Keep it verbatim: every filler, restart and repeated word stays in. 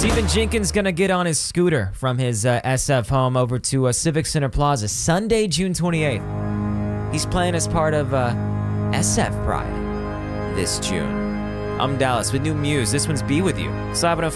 Stephen Jenkins gonna get on his scooter from his uh, S F home over to uh, Civic Center Plaza Sunday, June twenty-eighth. He's playing as part of uh, S F Pride this June. I'm Dallas with new Muse. This one's Be With You. seven oh five